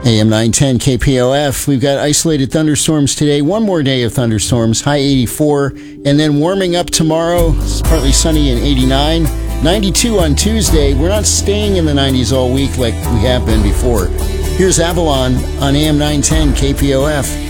AM 910 KPOF. We've got isolated thunderstorms today. One more day of thunderstorms, high 84. And then warming up tomorrow. It's partly sunny and 89. 92 on Tuesday. We're not staying in the 90s all week like we have been before. Here's Avalon on AM 910 KPOF.